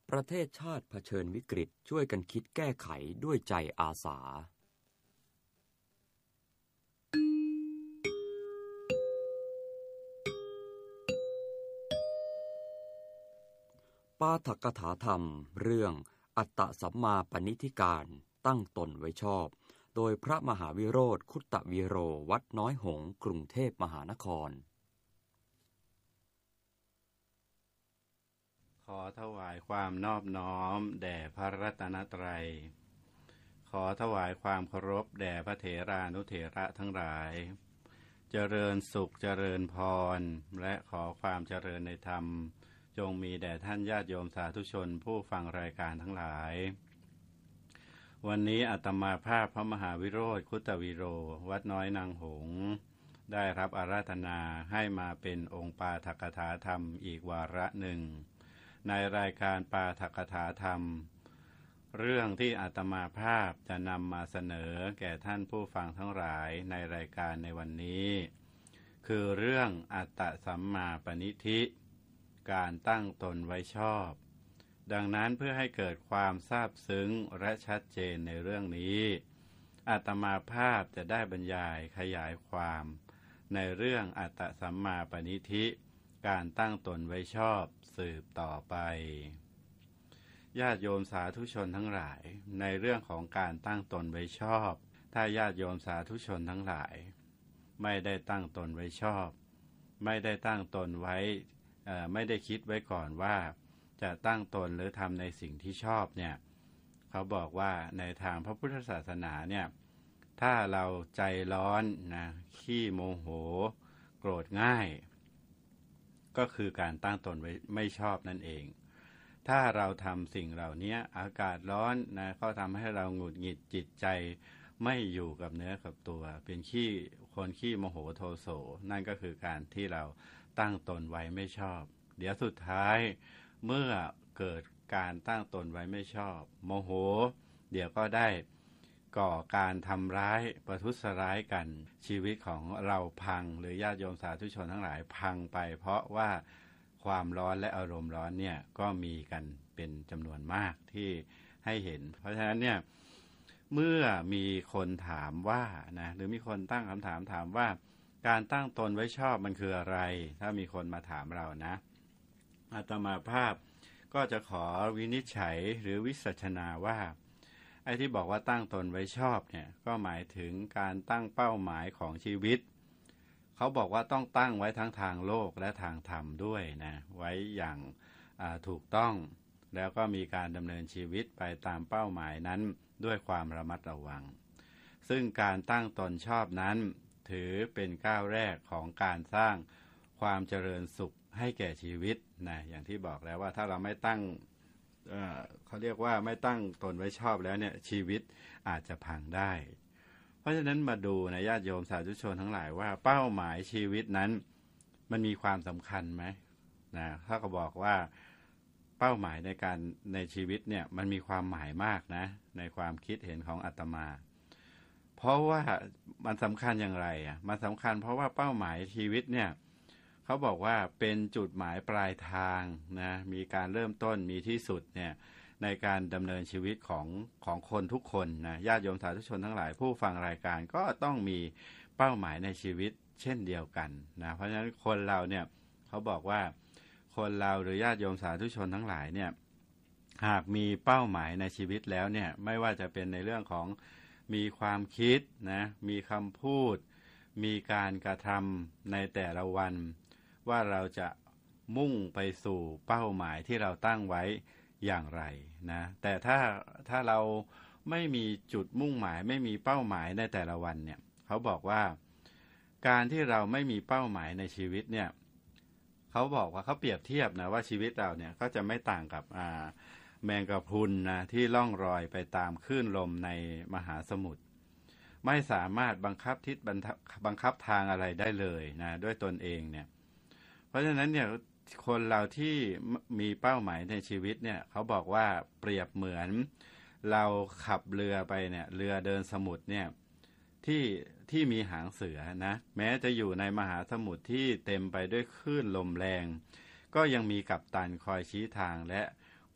ประเทศชาติเผชิญวิกฤตช่วยกันคิดแก้ไขด้วยใจอาสาปาฐกถาธรรมเรื่องอัตตสัมมาปณิธิการตั้งตนไว้ชอบโดยพระมหาวิโรธคุตตวีโรวัดน้อยหงส์กรุงเทพมหานครขอถวายความนอบน้อมแด่พระรัตนตรัยขอถวายความเคารพแด่พระเถรานุเถระทั้งหลายเจริญสุขเจริญพรและขอความเจริญในธรรมจงมีแด่ท่านญาติโยมสาธุชนผู้ฟังรายการทั้งหลายวันนี้อาตมาภาพพระมหาวิโรธคุตตวีโรวัดน้อยนางหงส์ได้รับอาราธนาให้มาเป็นองค์ปาฐกถาธรรมอีกวาระหนึ่งในรายการปาฐกถาธรรมเรื่องที่อาตมาภาพจะนำมาเสนอแก่ท่านผู้ฟังทั้งหลายในรายการในวันนี้คือเรื่องอัตตสัมมาปณิธิการตั้งตนไว้ชอบดังนั้นเพื่อให้เกิดความซาบซึ้งและชัดเจนในเรื่องนี้อาตมาภาพจะได้บรรยายขยายความในเรื่องอัตตสัมมาปณิธิการตั้งตนไว้ชอบสืบต่อไปญาติโยมสาธุชนทั้งหลายในเรื่องของการตั้งตนไว้ชอบถ้าญาติโยมสาธุชนทั้งหลายไม่ได้ตั้งตนไว้ชอบไม่ได้ตั้งตนไว้ไม่ได้คิดไว้ก่อนว่าจะตั้งตนหรือทำในสิ่งที่ชอบเนี่ยเขาบอกว่าในทางพระพุทธศาสนาเนี่ยถ้าเราใจร้อนนะขี้โมโหโกรธง่ายก็คือการตั้งตนไว้ไม่ชอบนั่นเองถ้าเราทำสิ่งเหล่านี้อากาศร้อนนะก็ทำให้เราหงุดหงิดจิตใจไม่อยู่กับเนื้อกับตัวเป็นคนขี้โมโหโทโสนั่นก็คือการที่เราตั้งตนไว้ไม่ชอบเดี๋ยวสุดท้ายเมื่อเกิดการตั้งตนไว้ไม่ชอบโมโหเดี๋ยวก็ได้ก่อการทำร้ายประทุษร้ายกันชีวิตของเราพังหรือญาติโยมสาธุชนทั้งหลายพังไปเพราะว่าความร้อนและอารมณ์ร้อนเนี่ยก็มีกันเป็นจำนวนมากที่ให้เห็นเพราะฉะนั้นเนี่ยเมื่อมีคนถามว่านะหรือมีคนตั้งคำถามว่าการตั้งตนไว้ชอบมันคืออะไรถ้ามีคนมาถามเรานะอาตมาภาพก็จะขอวินิจฉัยหรือวิสัชนาว่าไอ้ที่บอกว่าตั้งตนไว้ชอบเนี่ยก็หมายถึงการตั้งเป้าหมายของชีวิตเขาบอกว่าต้องตั้งไว้ทั้งทางโลกและทางธรรมด้วยนะไว้อย่างถูกต้องแล้วก็มีการดำเนินชีวิตไปตามเป้าหมายนั้นด้วยความระมัดระวังซึ่งการตั้งตนชอบนั้นถือเป็นก้าวแรกของการสร้างความเจริญสุขให้แก่ชีวิตนะอย่างที่บอกแล้วว่าถ้าเราไม่ตั้งเขาเรียกว่าไม่ตั้งตนไว้ชอบแล้วเนี่ยชีวิตอาจจะพังได้เพราะฉะนั้นมาดูนะญาติโยมสาธุชนทั้งหลายว่าเป้าหมายชีวิตนั้นมันมีความสำคัญไหมนะถ้าก็บอกว่าเป้าหมายในชีวิตเนี่ยมันมีความหมายมากนะในความคิดเห็นของอาตมาเพราะว่ามันสำคัญอย่างไรมันสำคัญเพราะว่าเป้าหมายชีวิตเนี่ยเขาบอกว่าเป็นจุดหมายปลายทางนะมีการเริ่มต้นมีที่สุดเนี่ยในการดำเนินชีวิตของคนทุกคนนะญาติโยมสาธุชนทั้งหลายผู้ฟังรายการก็ต้องมีเป้าหมายในชีวิตเช่นเดียวกันนะเพราะฉะนั้นคนเราเนี่ยเขาบอกว่าคนเราหรือญาติโยมสาธุชนทั้งหลายเนี่ยหากมีเป้าหมายในชีวิตแล้วเนี่ยไม่ว่าจะเป็นในเรื่องของมีความคิดนะมีคำพูดมีการกระทำในแต่ละวันว่าเราจะมุ่งไปสู่เป้าหมายที่เราตั้งไว้อย่างไรนะแต่ถ้าเราไม่มีจุดมุ่งหมายไม่มีเป้าหมายในแต่ละวันเนี่ยเขาบอกว่าการที่เราไม่มีเป้าหมายในชีวิตเนี่ยเขาบอกว่าเขาเปรียบเทียบนะว่าชีวิตเราเนี่ยก็จะไม่ต่างกับแมงกะพรุนนะที่ล่องรอยไปตามคลื่นลมในมหาสมุทรไม่สามารถบังคับทางอะไรได้เลยนะด้วยตนเองเนี่ยเพราะฉะนั้นเนี่ยคนเราที่มีเป้าหมายในชีวิตเนี่ยเขาบอกว่าเปรียบเหมือนเราขับเรือไปเนี่ยเรือเดินสมุทรเนี่ยที่มีหางเสือนะแม้จะอยู่ในมหาสมุทรที่เต็มไปด้วยคลื่นลมแรงก็ยังมีกัปตันคอยชี้ทางและค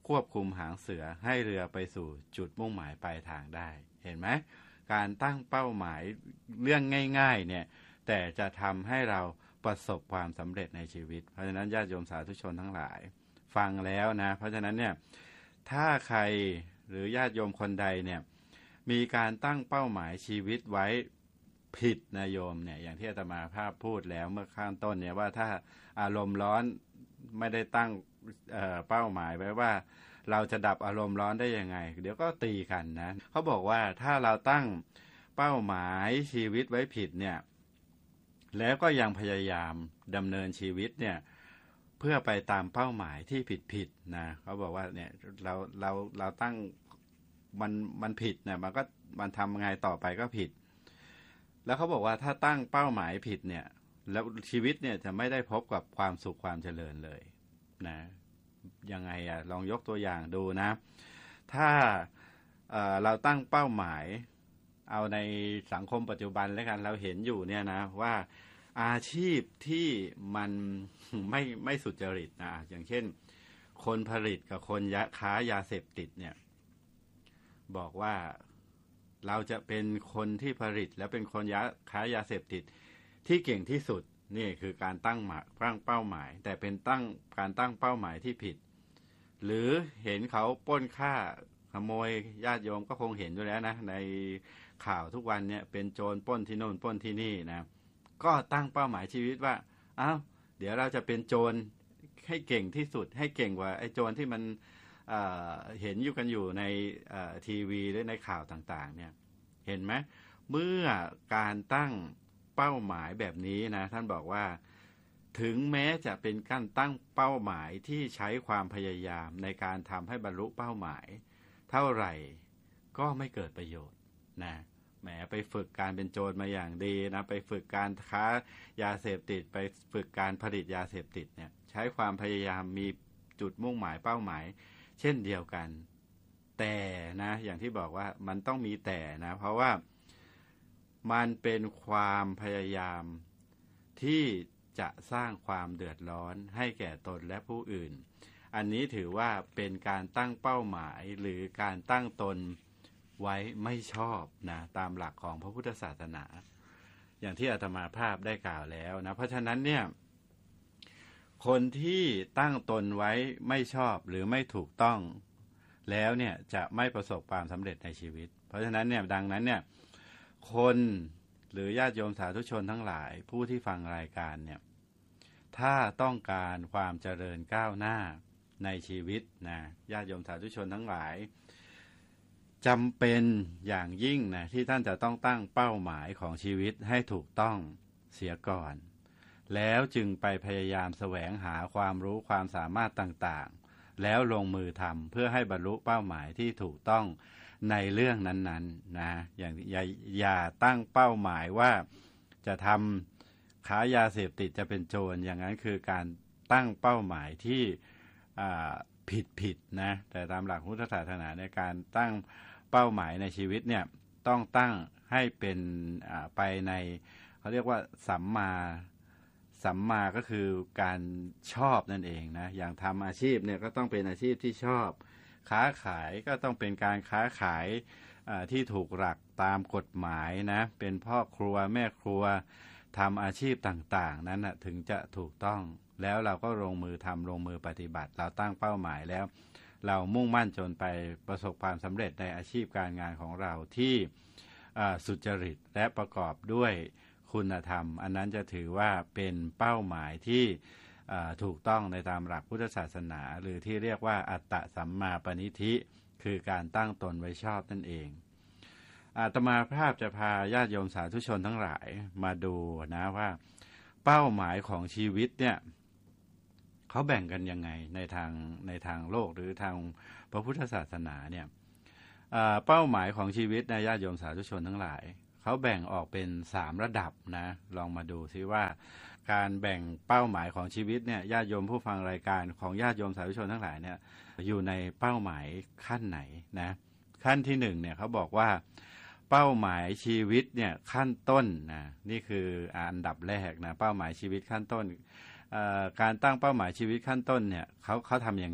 ควบคุมหางเสือให้เรือไปสู่จุดมุ่งหมายปลายทางได้เห็นไหมการตั้งเป้าหมายเรื่องง่ายๆเนี่ยแต่จะทำให้เราประสบความสำเร็จในชีวิตเพราะฉะนั้นญาติโยมสาธุชนทั้งหลายฟังแล้วนะเพราะฉะนั้นเนี่ยถ้าใครหรือญาติโยมคนใดเนี่ยมีการตั้งเป้าหมายชีวิตไว้ผิดนะโยมเนี่ยอย่างที่อาตมาภาพพูดแล้วเมื่อข้างต้นเนี่ยว่าถ้าอารมณ์ร้อนไม่ได้ตั้งเป้าหมายไว้ว่าเราจะดับอารมณ์ร้อนได้ยังไงเดี๋ยวก็ตีกันนะเขาบอกว่าถ้าเราตั้งเป้าหมายชีวิตไว้ผิดเนี่ยแล้วก็ยังพยายามดำเนินชีวิตเนี่ยเพื่อไปตามเป้าหมายที่ผิดนะเขาบอกว่าเนี่ยเราตั้งมันผิดเนี่ยมันทำยังไงต่อไปก็ผิดแล้วเขาบอกว่าถ้าตั้งเป้าหมายผิดเนี่ยแล้วชีวิตเนี่ยจะไม่ได้พบกับความสุขความเจริญเลยนะยังไงอ่ะลองยกตัวอย่างดูนะถ้าเราตั้งเป้าหมายเอาในสังคมปัจจุบันแล้วกันเราเห็นอยู่เนี่ยนะว่าอาชีพที่มันไม่สุจริตนะอย่างเช่นคนผลิตกับคนค้ายาเสพติดเนี่ยบอกว่าเราจะเป็นคนที่ผลิตและเป็นคนค้ายาเสพติดที่เก่งที่สุดนี่คือการตั้งเป้าหมายแต่เป็นการตั้งเป้าหมายที่ผิดหรือเห็นเขาปล้นฆ่าขโมยญาติโยมก็คงเห็นอยู่แล้วนะในข่าวทุกวันเนี่ยเป็นโจรปล้นที่โน่นปล้นที่นี่นะก็ตั้งเป้าหมายชีวิตว่าอ้าวเดี๋ยวเราจะเป็นโจรให้เก่งที่สุดให้เก่งกว่าไอ้โจรที่มันเห็นอยู่ในทีวีหรือในข่าวต่างๆเนี่ยเห็นไหมเมื่อการตั้งเป้าหมายแบบนี้นะท่านบอกว่าถึงแม้จะเป็นการตั้งเป้าหมายที่ใช้ความพยายามในการทำให้บรรลุเป้าหมายเท่าไหร่ก็ไม่เกิดประโยชน์นะแหมไปฝึกการเป็นโจรมาอย่างดีนะไปฝึกการค้ายาเสพติดไปฝึกการผลิตยาเสพติดเนี่ยใช้ความพยายามมีจุดมุ่งหมายเป้าหมายเช่นเดียวกันแต่นะอย่างที่บอกว่ามันต้องมีแต่นะเพราะว่ามันเป็นความพยายามที่จะสร้างความเดือดร้อนให้แก่ตนและผู้อื่นอันนี้ถือว่าเป็นการตั้งเป้าหมายหรือการตั้งตนไว้ไม่ชอบนะตามหลักของพระพุทธศาสนาอย่างที่อาตมาภาพได้กล่าวแล้วนะเพราะฉะนั้นเนี่ยคนที่ตั้งตนไว้ไม่ชอบหรือไม่ถูกต้องแล้วเนี่ยจะไม่ประสบความสำเร็จในชีวิตเพราะฉะนั้นเนี่ยดังนั้นเนี่ยคนหรือญาติโยมสาธุชนทั้งหลายผู้ที่ฟังรายการเนี่ยถ้าต้องการความเจริญก้าวหน้าในชีวิตนะญาติโยมสาธุชนทั้งหลายจำเป็นอย่างยิ่งนะที่ท่านจะต้องตั้งเป้าหมายของชีวิตให้ถูกต้องเสียก่อนแล้วจึงไปพยายามแสวงหาความรู้ความสามารถต่างๆแล้วลงมือทำเพื่อให้บรรลุเป้าหมายที่ถูกต้องในเรื่องนั้นๆนะอย่างอย่าตั้งเป้าหมายว่าจะทำค้ายาเสพติดจะเป็นโจรอย่างนั้นคือการตั้งเป้าหมายที่ผิดนะแต่ตามหลักพุทธศาสนาในการตั้งเป้าหมายในชีวิตเนี่ยต้องตั้งให้เป็นไปในเขาเรียกว่าสัมมาก็คือการชอบนั่นเองนะอย่างทำอาชีพเนี่ยก็ต้องเป็นอาชีพที่ชอบค้าขายก็ต้องเป็นการค้าขายที่ถูกหลักตามกฎหมายนะเป็นพ่อครัวแม่ครัวทำอาชีพต่างๆนั้นนะถึงจะถูกต้องแล้วเราก็ลงมือทำลงมือปฏิบัติเราตั้งเป้าหมายแล้วเรามุ่งมั่นจนไปประสบความสำเร็จในอาชีพการงานของเราที่สุจริตและประกอบด้วยคุณธรรมอันนั้นจะถือว่าเป็นเป้าหมายที่ถูกต้องในตามหลักพุทธศาสนาหรือที่เรียกว่าอัตตสัมมาปณิธิคือการตั้งตนไว้ชอบนั่นเองอาตมาภาพจะพาญาติโยมสาธุชนทั้งหลายมาดูนะว่าเป้าหมายของชีวิตเนี่ยเขาแบ่งกันยังไงในทางโลกหรือทางพระพุทธศาสนาเนี่ยเป้าหมายของชีวิตในญาติโยมสาธุชนทั้งหลายเขาแบ่งออกเป็น3ระดับนะลองมาดูซิว่าการแบ่งเป้าหมายของชีวิตเนี่ยญาติโยมผู้ฟังรายการของญาติโยมสาธุชนทั้งหลายเนี่ยอยู่ในเป้าหมายขั้นไหนนะขั้นที่1เนี่ยเขาบอกว่าเป้าหมายชีวิตเนี่ยขั้นต้นนะนี่คืออันดับแรกนะเป้าหมายชีวิตขั้นต้นการตั้งเป้าหมายชีวิตขั้นต้นเนี่ยเขาทำยังไง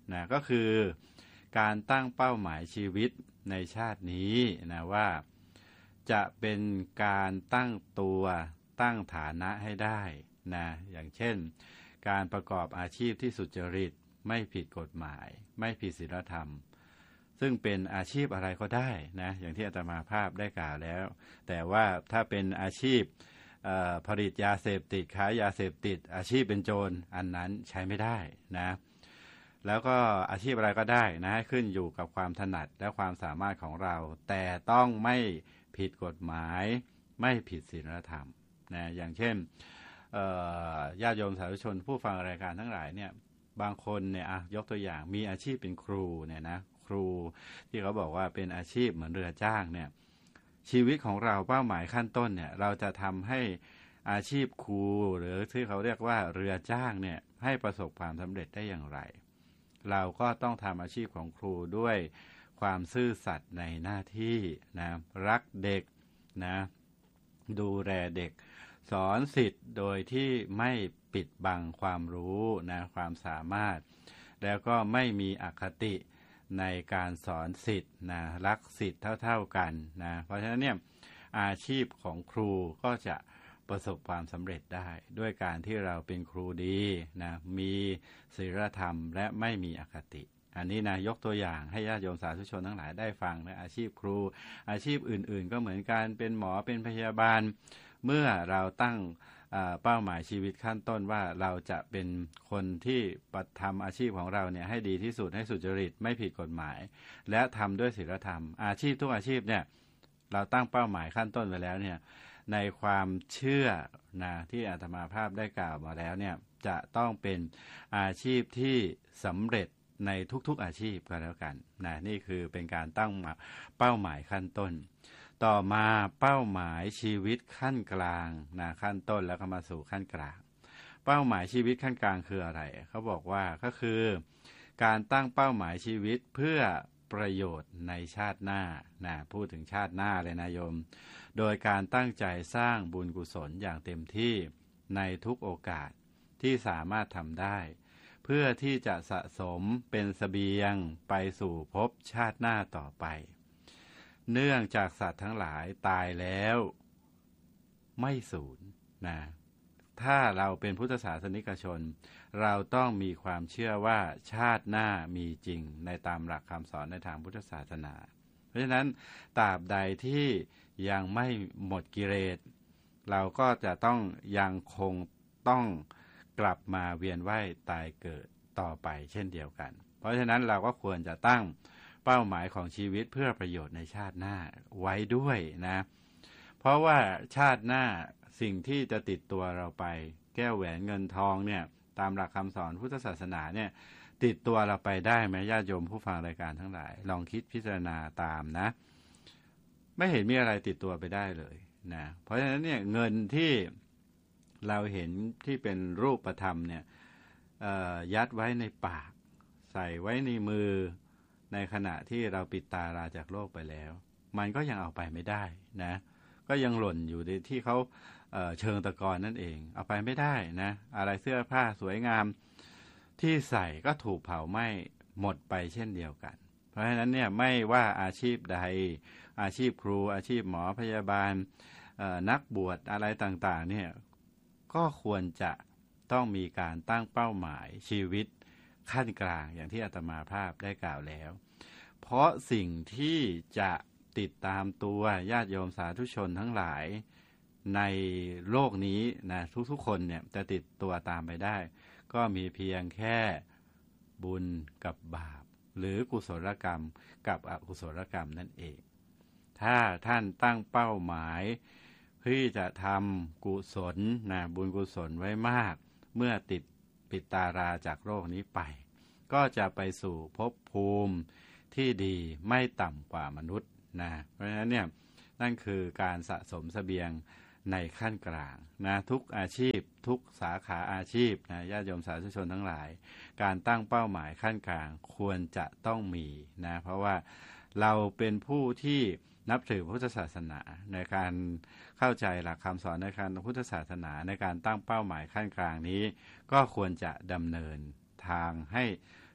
นะก็คือการตั้งเป้าหมายชีวิตในชาตินี้นะว่าจะเป็นการตั้งตัวตั้งฐานะให้ได้นะอย่างเช่นการประกอบอาชีพที่สุจริตไม่ผิดกฎหมายไม่ผิดศีลธรรมซึ่งเป็นอาชีพอะไรก็ได้นะอย่างที่อาตมาภาพได้กล่าวแล้วแต่ว่าถ้าเป็นอาชีพผลิตยาเสพติดขายยาเสพติดอาชีพเป็นโจรอันนั้นใช้ไม่ได้นะแล้วก็อาชีพอะไรก็ได้นะขึ้นอยู่กับความถนัดและความสามารถของเราแต่ต้องไม่ผิดกฎหมายไม่ผิดศีลธรรมนะอย่างเช่นญาติโยมสาธุชนผู้ฟังรายการทั้งหลายเนี่ยบางคนเนี่ยยกตัวอย่างมีอาชีพเป็นครูเนี่ยนะครูที่เขาบอกว่าเป็นอาชีพเหมือนเรือจ้างเนี่ยชีวิตของเราเป้าหมายขั้นต้นเนี่ยเราจะทำให้อาชีพครูหรือที่เขาเรียกว่าเรือจ้างเนี่ยให้ประสบความสำเร็จได้อย่างไรเราก็ต้องทำอาชีพของครูด้วยความซื่อสัตย์ในหน้าที่นะรักเด็กนะดูแลเด็กสอนสิทธิ์โดยที่ไม่ปิดบังความรู้นะความสามารถแล้วก็ไม่มีอคติในการสอนสิทธิ์นะรักสิทธิ์เท่าๆกันนะเพราะฉะนั้นเนี่ยอาชีพของครูก็จะประสบความสำเร็จได้ด้วยการที่เราเป็นครูดีนะมีศีลธรรมและไม่มีอคติอันนี้นะยกตัวอย่างให้ญาติโยมสาธุชนทั้งหลายได้ฟังนะอาชีพครูอาชีพอื่นๆก็เหมือนกันเป็นหมอเป็นพยาบาลเมื่อเราตั้งเป้าหมายชีวิตขั้นต้นว่าเราจะเป็นคนที่ทำอาชีพของเราเนี่ยให้ดีที่สุดให้สุจริตไม่ผิดกฎหมายและทำด้วยศีลธรรมอาชีพทุกอาชีพเนี่ยเราตั้งเป้าหมายขั้นต้นไว้แล้วเนี่ยในความเชื่อนะที่อาตมาภาพได้กล่าวมาแล้วเนี่ยจะต้องเป็นอาชีพที่สำเร็จในทุกๆอาชีพก็แล้วกันนะนี่คือเป็นการตั้งเป้าหมายขั้นต้นต่อมาเป้าหมายชีวิตขั้นกลางนะขั้นต้นแล้วก็มาสู่ขั้นกลางเป้าหมายชีวิตขั้นกลางคืออะไรเขาบอกว่าก็คือการตั้งเป้าหมายชีวิตเพื่อประโยชน์ในชาติหน้านะพูดถึงชาติหน้าเลยนะโยมโดยการตั้งใจสร้างบุญกุศลอย่างเต็มที่ในทุกโอกาสที่สามารถทำได้เพื่อที่จะสะสมเป็นเสบียงไปสู่ภพชาติหน้าต่อไปเนื่องจากสัตว์ทั้งหลายตายแล้วไม่สูญนะถ้าเราเป็นพุทธศาสนิกชนเราต้องมีความเชื่อว่าชาติหน้ามีจริงในตามหลักคำสอนในทางพุทธศาสนาเพราะฉะนั้นตราบใดที่ยังไม่หมดกิเลสเราก็จะต้องยังคงต้องกลับมาเวียนว่ายตายเกิดต่อไปเช่นเดียวกันเพราะฉะนั้นเราก็ควรจะตั้งเป้าหมายของชีวิตเพื่อประโยชน์ในชาติหน้าไว้ด้วยนะเพราะว่าชาติหน้าสิ่งที่จะติดตัวเราไปแก้วแหวนเงินทองเนี่ยตามหลักคำสอนพุทธศาสนาเนี่ยติดตัวเราไปได้ไหมญาติโยมผู้ฟังรายการทั้งหลายลองคิดพิจารณาตามนะไม่เห็นมีอะไรติดตัวไปได้เลยนะเพราะฉะนั้นเนี่ยเงินที่เราเห็นที่เป็นรูปธรรมเนี่ยยัดไว้ในปากใส่ไว้ในมือในขณะที่เราปิดตาลาจากโลกไปแล้วมันก็ยังเอาไปไม่ได้นะก็ยังหล่นอยู่ในที่เขาเชิงตะกอนนั่นเองเอาไปไม่ได้นะอะไรเสื้อผ้าสวยงามที่ใส่ก็ถูกเผาไหม้หมดไปเช่นเดียวกันเพราะฉะนั้นเนี่ยไม่ว่าอาชีพใดอาชีพครูอาชีพหมอพยาบาลนักบวชอะไรต่างๆเนี่ยก็ควรจะต้องมีการตั้งเป้าหมายชีวิตขั้นกลางอย่างที่อาตมาภาพได้กล่าวแล้วเพราะสิ่งที่จะติดตามตัวญาติโยมสาธุชนทั้งหลายในโลกนี้นะทุกๆคนเนี่ยจะติดตัวตามไปได้ก็มีเพียงแค่บุญกับบาปหรือกุศลกรรมกับอกุศลกรรมนั่นเองถ้าท่านตั้งเป้าหมายที่จะทำกุศลนะบุญกุศลไว้มากเมื่อปิดตาราจากโลกนี้ไปก็จะไปสู่ภพภูมิที่ดีไม่ต่ำกว่ามนุษย์นะเพราะฉะนั้นเนี่ยนั่นคือการสะสมเสบียงในขั้นกลางนะทุกอาชีพทุกสาขาอาชีพนะญาติโยมสาธุชนทั้งหลายการตั้งเป้าหมายขั้นกลางควรจะต้องมีนะเพราะว่าเราเป็นผู้ที่นับถือพุทธศาสนาในการเข้าใจหลักคำสอนในการพุทธศาสนาในการตั้งเป้าหมายขั้นกลางนี้ก็ควรจะดำเนินทางให้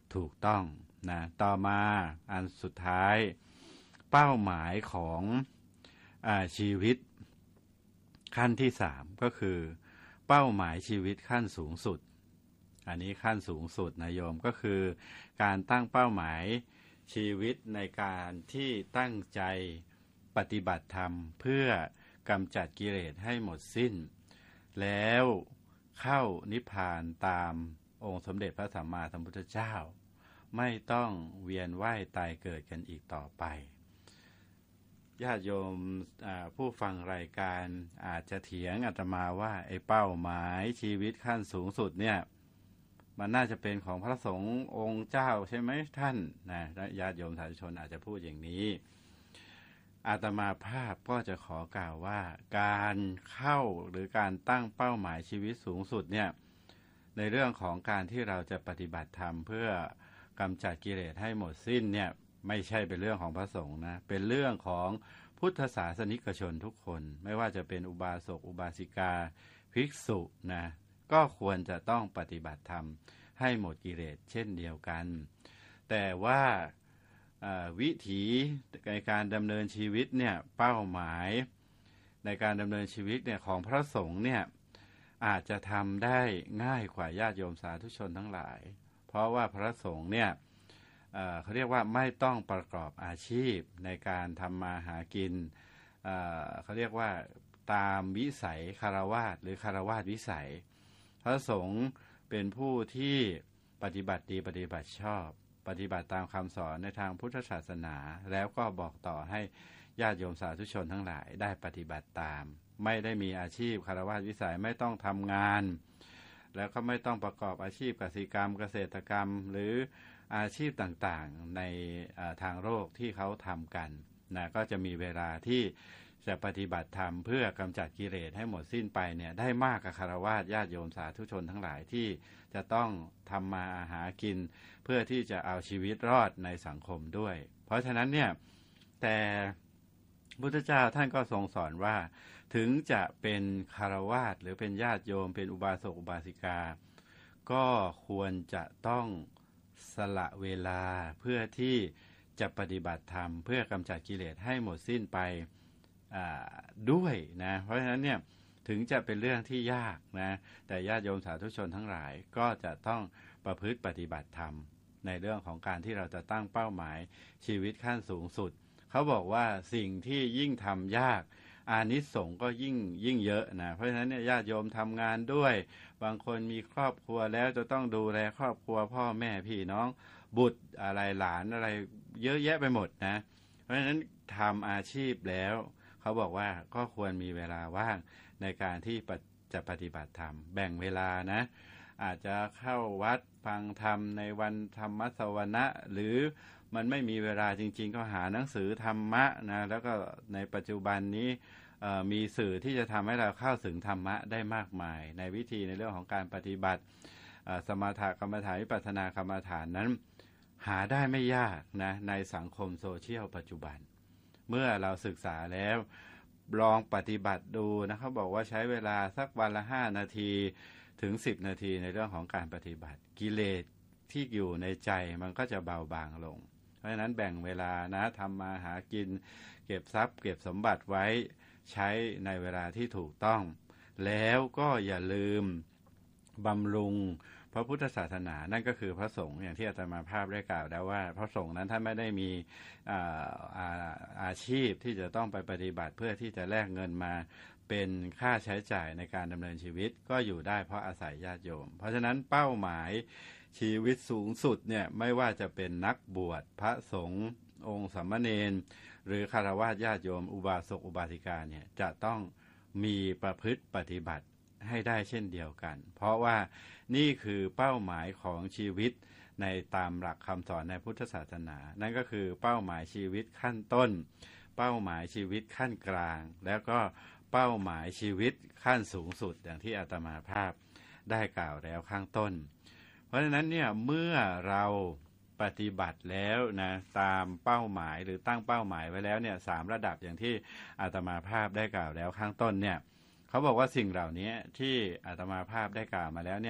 ถูกต้องนะต่อมาอันสุดท้ายเป้าหมายของชีวิตขั้นที่3ก็คือเป้าหมายชีวิตขั้นสูงสุดอันนี้ขั้นสูงสุดนะโยมก็คือการตั้งเป้าหมายชีวิตในการที่ตั้งใจปฏิบัติธรรมเพื่อกำจัดกิเลสให้หมดสิ้นแล้วเข้านิพพานตามองค์สมเด็จพระสัมมาสัมพุทธเจ้าไม่ต้องเวียนว่ายตายเกิดกันอีกต่อไปญาติโยมผู้ฟังรายการอาจจะเถียงอาตมาว่าไอ้เป้าหมายชีวิตขั้นสูงสุดเนี่ยมันน่าจะเป็นของพระสงฆ์องค์เจ้าใช่ไหมท่านนะญาติโยมสาธุชนอาจจะพูดอย่างนี้อาตมาภาพก็จะขอกล่าวว่าการเข้าหรือการตั้งเป้าหมายชีวิตสูงสุดเนี่ยในเรื่องของการที่เราจะปฏิบัติธรรมเพื่อกำจัดกิเลสให้หมดสิ้นเนี่ยไม่ใช่เป็นเรื่องของพระสงฆ์นะเป็นเรื่องของพุทธศาสนิกชนทุกคนไม่ว่าจะเป็นอุบาสกอุบาสิกาภิกษุนะก็ควรจะต้องปฏิบัติธรรมให้หมดกิเลสเช่นเดียวกันแต่ว่าวิถีในการดำเนินชีวิตเนี่ยเป้าหมายในการดำเนินชีวิตเนี่ยของพระสงฆ์เนี่ยอาจจะทำได้ง่ายกว่าญาติโยมสาธุชนทั้งหลายเพราะว่าพระสงฆ์เนี่ยเขาเรียกว่าไม่ต้องประกอบอาชีพในการทำมาหากินเขาเรียกว่าตามวิสัยคฤหัสถ์หรือคฤหัสถ์วิสัยพระสงฆ์เป็นผู้ที่ปฏิบัติดีปฏิบัติชอบปฏิบัติตามคำสอนในทางพุทธศาสนาแล้วก็บอกต่อให้ญาติโยมสาธุชนทั้งหลายได้ปฏิบัติตามไม่ได้มีอาชีพคฤหัสถ์วิสัยไม่ต้องทำงานแล้วก็ไม่ต้องประกอบอาชีพกสิกรรมเกษตรกรรมหรืออาชีพต่างๆในทางโลกที่เขาทำกันนะก็จะมีเวลาที่จะปฏิบัติธรรมเพื่อกำจัดกิเลสให้หมดสิ้นไปเนี่ยได้มากกับคฤหัสถ์ญาติโยมสาธุชนทั้งหลายที่จะต้องทำมาหากินเพื่อที่จะเอาชีวิตรอดในสังคมด้วยเพราะฉะนั้นเนี่ยแต่พุทธเจ้าท่านก็ทรงสอนว่าถึงจะเป็นคฤหัสถ์หรือเป็นญาติโยมเป็นอุบาสกอุบาสิกาก็ควรจะต้องสละเวลาเพื่อที่จะปฏิบัติธรรมเพื่อกำจัดกิเลสให้หมดสิ้นไปด้วยนะเพราะฉะนั้นเนี่ยถึงจะเป็นเรื่องที่ยากนะแต่ญาติโยมสาธุชนทั้งหลายก็จะต้องประพฤติปฏิบัติธรรมในเรื่องของการที่เราจะตั้งเป้าหมายชีวิตขั้นสูงสุดเขาบอกว่าสิ่งที่ยิ่งทำยากอานิสงส์ก็ยิ่งเยอะนะเพราะฉะนั้นเนี่ยญาติโยมทำงานด้วยบางคนมีครอบครัวแล้วจะต้องดูแลครอบครัวพ่อแม่พี่น้องบุตรอะไรหลานอะไรเยอะแยะไปหมดนะเพราะฉะนั้นทำอาชีพแล้วเขาบอกว่าก็ควรมีเวลาว่างในการที่จะปฏิบัติธรรมแบ่งเวลานะอาจจะเข้าวัดฟังธรรมในวันธรรมสวนะหรือมันไม่มีเวลาจริงๆก็หาหนังสือธรรมะนะแล้วก็ในปัจจุบันนี้มีสื่อที่จะทำให้เราเข้าถึงธรรมะได้มากมายในวิธีในเรื่องของการปฏิบัติสมถกรรมฐานวิปัสสนากรรมฐานนั้นหาได้ไม่ยากนะในสังคมโซเชียลปัจจุบันเมื่อเราศึกษาแล้วลองปฏิบัติดูนะเขาบอกว่าใช้เวลาสักวันละ5 นาทีถึง10 นาทีในเรื่องของการปฏิบัติกิเลสที่อยู่ในใจมันก็จะเบาบางลงเพราะฉะนั้นแบ่งเวลานะทำมาหากินเก็บทรัพย์เก็บสมบัติไว้ใช้ในเวลาที่ถูกต้องแล้วก็อย่าลืมบำรุงพระพุทธศาสนานั่นก็คือพระสงฆ์อย่างที่อาตมาภาพได้กล่าวแล้วว่าพระสงฆ์นั้นท่านไม่ได้มีอาชีพที่จะต้องไปปฏิบัติเพื่อที่จะแลกเงินมาเป็นค่าใช้จ่ายในการดำเนินชีวิตก็อยู่ได้เพราะอาศัยญาติโยมเพราะฉะนั้นเป้าหมายชีวิตสูงสุดเนี่ยไม่ว่าจะเป็นนักบวชพระสงฆ์องค์สามเณรหรือฆราวาสญาติโยมอุบาสกอุบาสิกาเนี่ยจะต้องมีประพฤติปฏิบัติให้ได้เช่นเดียวกันเพราะว่านี่คือเป้าหมายของชีวิตในตามหลักคำสอนในพุทธศาสนานั่นก็คือเป้าหมายชีวิตขั้นต้นเป้าหมายชีวิตขั้นกลางแล้วก็เป้าหมายชีวิตขั้นสูงสุดอย่างที่อาตมาภาพได้กล่าวแล้วข้างต้นเพราะฉะนั้นเนี่ยเมื่อเราปฏิบัติแล้วนะตามเป้าหมายหรือตั้งเป้าหมายไว้แล้วเนี่ย3 ระดับอย่างที่อาตมาภาพได้กล่าวแล้วข้างต้นเนี่ยเขาบอกว่าสิ่งเหล่านี้ที่อาตมาภาพได้กล่าวมาแล้วเนี่ย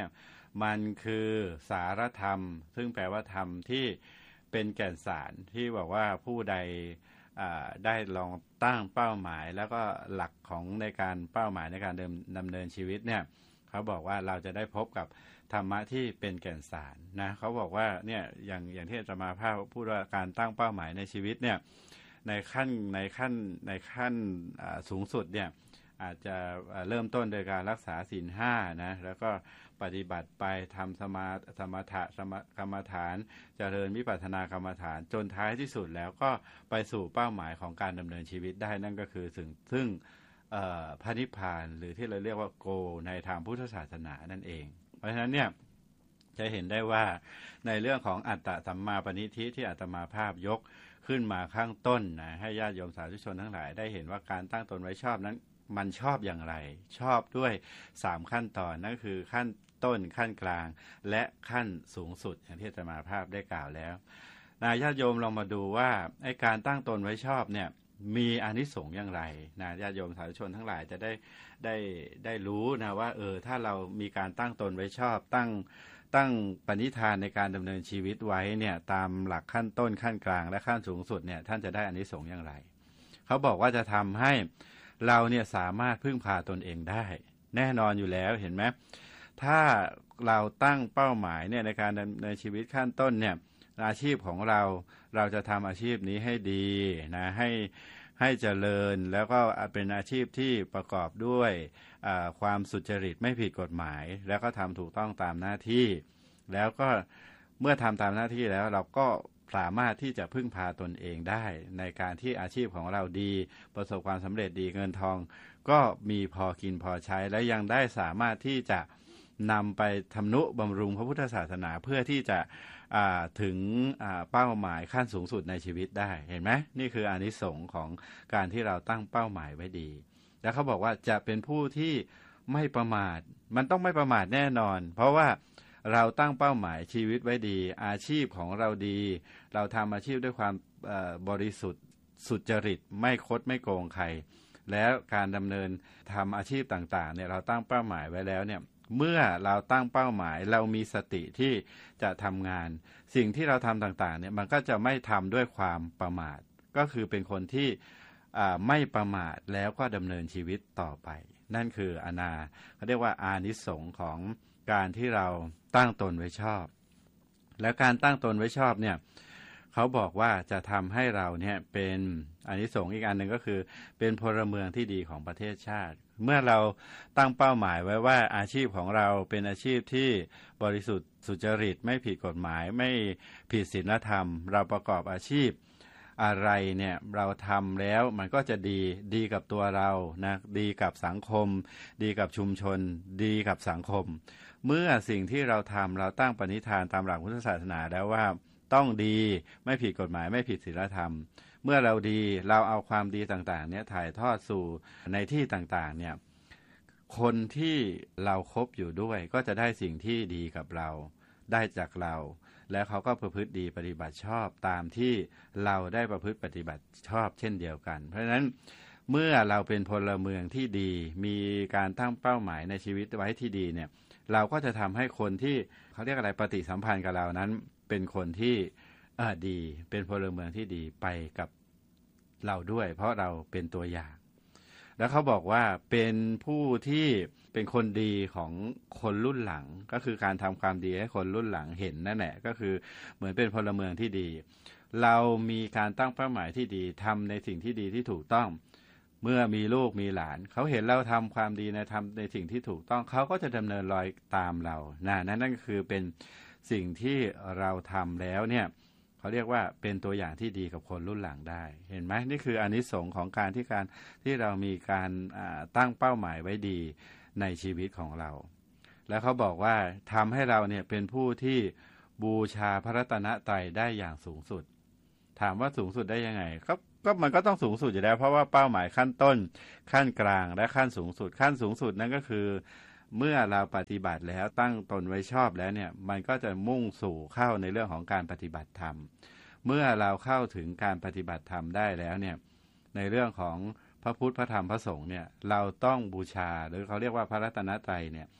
มันคือสารธรรมซึ่งแปลว่าธรรมที่เป็นแก่นสารที่บอกว่าผู้ใดได้ลองตั้งเป้าหมายแล้วก็หลักของในการเป้าหมายในการดำเนินชีวิตเนี่ยเขาบอกว่าเราจะได้พบกับธรรมะที่เป็นแก่นสารนะเขาบอกว่าเนี่ยอย่างที่อาตมาภาพพูดว่าการตั้งเป้าหมายในชีวิตเนี่ยในขั้นสูงสุดเนี่ยอาจจะเริ่มต้นโดยการรักษาศีลห้านะแล้วก็ปฏิบัติไปทำสมถะกรรมฐานเจริญวิปัสสนากรรมฐานจนท้ายที่สุดแล้วก็ไปสู่เป้าหมายของการดำเนินชีวิตได้นั่นก็คือซึ่งพระนิพพานหรือที่เราเรียกว่าโกในทางพุทธศาสนานั่นเองเพราะฉะนั้นเนี่ยจะเห็นได้ว่าในเรื่องของอัตตสัมมาปณิธิที่อาตมาภาพยกขึ้นมาข้างต้นนะให้ญาติโยมสาธุชนทั้งหลายได้เห็นว่าการตั้งตนไว้ชอบนั้นมันชอบอย่างไรชอบด้วย3ขั้นตอนนั่นคือขั้นต้นขั้นกลางและขั้นสูงสุดอย่างที่อาตมาภาพได้กล่าวแล้วญาติโยมลองมาดูว่าไอ้การตั้งตนไว้ชอบเนี่ยมีอานิสงส์อย่างไรญาติโยมสาธุชนทั้งหลายจะได้รู้นะว่าถ้าเรามีการตั้งตนไว้ชอบตั้งปณิธานในการดำเนินชีวิตไว้เนี่ยตามหลักขั้นต้นขั้นกลางและขั้นสูงสุดเนี่ยท่านจะได้อานิสงส์อย่างไรเขาบอกว่าจะทำให้เราเนี่ยสามารถพึ่งพาตนเองได้แน่นอนอยู่แล้วเห็นไหมถ้าเราตั้งเป้าหมายเนี่ยในการดำเนินชีวิตขั้นต้นเนี่ยอาชีพของเราจะทำอาชีพนี้ให้ดีนะให้เจริญแล้วก็เป็นอาชีพที่ประกอบด้วยความสุจริตไม่ผิดกฎหมายแล้วก็ทำถูกต้องตามหน้าที่แล้วก็เมื่อทำตามหน้าที่แล้วเราก็สามารถที่จะพึ่งพาตนเองได้ในการที่อาชีพของเราดีประสบความสำเร็จดีเงินทองก็มีพอกินพอใช้และยังได้สามารถที่จะนำไปทำนุบำรุงพระพุทธศาสนาเพื่อที่จะถึงเป้าหมายขั้นสูงสุดในชีวิตได้เห็นไหมนี่คืออานิสงส์ของการที่เราตั้งเป้าหมายไว้ดีแล้วเขาบอกว่าจะเป็นผู้ที่ไม่ประมาทมันต้องไม่ประมาทแน่นอนเพราะว่าเราตั้งเป้าหมายชีวิตไว้ดีอาชีพของเราดีเราทำอาชีพด้วยความบริสุทธิ์สุจริตไม่คดไม่โกงใครแล้วการดำเนินทำอาชีพต่างๆเนี่ยเราตั้งเป้าหมายไว้แล้วเนี่ยเมื่อเราตั้งเป้าหมายเรามีสติที่จะทำงานสิ่งที่เราทำต่างๆเนี่ยมันก็จะไม่ทำด้วยความประมาทก็คือเป็นคนที่ไม่ประมาทแล้วก็ดำเนินชีวิตต่อไปนั่นคือเขาเรียกว่าอานิสงส์ของการที่เราตั้งตนไว้ชอบและการตั้งตนไว้ชอบเนี่ยเขาบอกว่าจะทำให้เราเนี่ยเป็นอานิสงส์อีกอันหนึ่งก็คือเป็นพลเมืองที่ดีของประเทศชาติเมื่อเราตั้งเป้าหมายไว้ว่าอาชีพของเราเป็นอาชีพที่บริสุทธิ์สุจริตไม่ผิดกฎหมายไม่ผิดศีลธรรมเราประกอบอาชีพอะไรเนี่ยเราทำแล้วมันก็จะดีกับตัวเรานะดีกับสังคมดีกับชุมชนดีกับสังคมเมื่อสิ่งที่เราทำเราตั้งปณิธานตามหลักพุทธศาสนาแล้วว่าต้องดีไม่ผิดกฎหมายไม่ผิดศีลธรรมเมื่อเราดีเราเอาความดีต่างๆเนี่ยถ่ายทอดสู่ในที่ต่างๆเนี่ยคนที่เราคบอยู่ด้วยก็จะได้สิ่งที่ดีกับเราได้จากเราแล้วเขาก็ประพฤติดีปฏิบัติชอบตามที่เราได้ประพฤติปฏิบัติชอบเช่นเดียวกันเพราะฉะนั้นเมื่อเราเป็นพลเมืองที่ดีมีการตั้งเป้าหมายในชีวิตไว้ที่ดีเนี่ยเราก็จะทำให้คนที่เขาเรียกอะไรปฏิสัมพันธ์กับเรานั้นเป็นคนที่ดีเป็นพลเมืองที่ดีไปกับเราด้วยเพราะเราเป็นตัวอย่างแล้วเขาบอกว่าเป็นผู้ที่เป็นคนดีของคนรุ่นหลังก็คือการทำความดีให้คนรุ่นหลังเห็นนั่นแหละก็คือเหมือนเป็นพลเมืองที่ดีเรามีการตั้งเป้าหมายที่ดีทำในสิ่งที่ดีที่ถูกต้องเมื่อมีลูกมีหลานเขาเห็นเราทำความดีทำในสิ่งที่ถูกต้องเขาก็จะดำเนินรอยตามเรานั่นก็คือเป็นสิ่งที่เราทำแล้วเนี่ยเขาเรียกว่าเป็นตัวอย่างที่ดีกับคนรุ่นหลังได้เห็นไหมนี่คืออานิสงส์ของการที่เรามีการตั้งเป้าหมายไว้ดีในชีวิตของเราแล้วเขาบอกว่าทำให้เราเนี่ยเป็นผู้ที่บูชาพระรัตนตรัยได้อย่างสูงสุดถามว่าสูงสุดได้ยังไงก็มันก็ต้องสูงสุดอยู่แล้วเพราะว่าเป้าหมายขั้นต้นขั้นกลางและขั้นสูงสุดขั้นสูงสุดนั่นก็คือเมื่อเราปฏิบัติแล้วตั้งตนไว้ชอบแล้วเนี่ยมันก็จะมุ่งสู่เข้าในเรื่องของการปฏิบัติธรรมเมื่อเราเข้าถึงการปฏิบัติธรรมได้แล้วเนี่ยในเรื่องของพระพุทธพระธรรมพระสงฆ์เนี่ยเราต้องบูชาหรือเขาเรียกว่าพระรัตนตรัยเนี่ย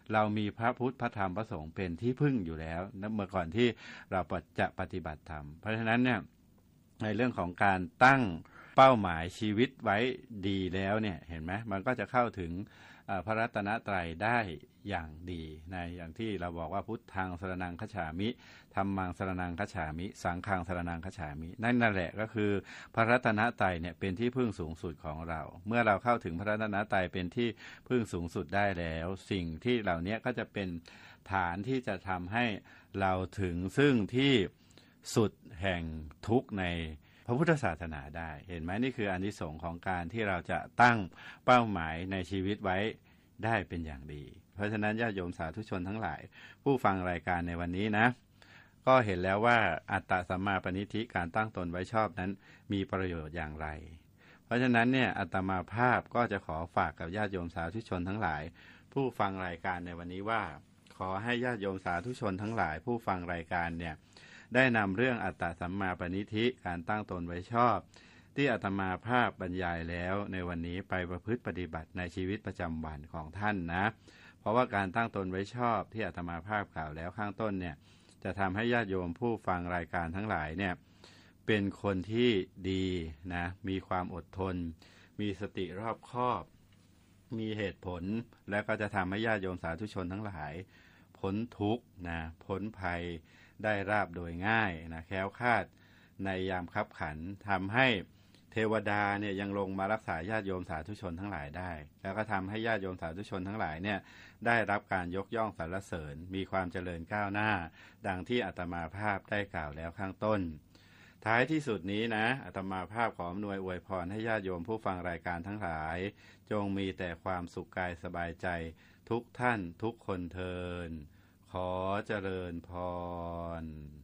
เรามีพระพุทธพระธรรมพระสงฆ์เป็นที่พึ่งอยู่แล้วเมื่อก่อนที่เราจะปฏิบัติธรรมเพราะฉะนั้นเนี่ยในเรื่องของการตั้งเป้าหมายชีวิตไว้ดีแล้วเนี่ยเห็นไหมมันก็จะเข้าถึงพระรัตนตรัยได้อย่างดีในอย่างที่เราบอกว่าพุทธังสรณังคัจฉามิธัมมังสรณังคัจฉามิสังฆังสรณังคัจฉามินั่นแหละก็คือพระรัตนตรัยเนี่ยเป็นที่พึ่งสูงสุดของเราเมื่อเราเข้าถึงพระรัตนตรัยเป็นที่พึ่งสูงสุดได้แล้วสิ่งที่เหล่านี้ก็จะเป็นฐานที่จะทำให้เราถึงซึ่งที่สุดแห่งทุกข์ในพระพุทธศาสนาได้เห็นไหมนี่คืออานิสงส์ของการที่เราจะตั้งเป้าหมายในชีวิตไว้ได้เป็นอย่างดีเพราะฉะนั้นญาติโยมสาธุชนทั้งหลายผู้ฟังรายการในวันนี้นะก็เห็นแล้วว่าอัตตสัมมาปณิธิการตั้งตนไว้ชอบนั้นมีประโยชน์อย่างไรเพราะฉะนั้นเนี่ยอาตมาภาพก็จะขอฝากกับญาติโยมสาธุชนทั้งหลายผู้ฟังรายการในวันนี้ว่าขอให้ญาติโยมสาธุชนทั้งหลายผู้ฟังรายการเนี่ยได้นำเรื่องอัตตสัมมาปณิธิการตั้งตนไว้ชอบที่อาตมาภาพบรรยายแล้วในวันนี้ไปประพฤติปฏิบัติในชีวิตประจำวันของท่านนะเพราะว่าการตั้งตนไว้ชอบที่อาตมาภาพกล่าวแล้วข้างต้นเนี่ยจะทำให้ญาติโยมผู้ฟังรายการทั้งหลายเนี่ยเป็นคนที่ดีนะมีความอดทนมีสติรอบคอบมีเหตุผลและก็จะทำให้ญาติโยมสาธุชนทั้งหลายพ้นทุกข์นะพ้นภัยได้ราบโดยง่ายนะแคล้วคลาดในยามคับขันทำให้เทวดาเนี่ยยังลงมารักษาญาติโยมสาธุชนทั้งหลายได้แล้วก็ทำให้ญาติโยมสาธุชนทั้งหลายเนี่ยได้รับการยกย่องสรรเสริญมีความเจริญก้าวหน้าดังที่อาตมาภาพได้กล่าวแล้วข้างต้นท้ายที่สุดนี้นะอาตมาภาพขออำนวยอวยพรให้ญาติโยมผู้ฟังรายการทั้งหลายจงมีแต่ความสุขกายสบายใจทุกท่านทุกคนเทอญขอเจริญพร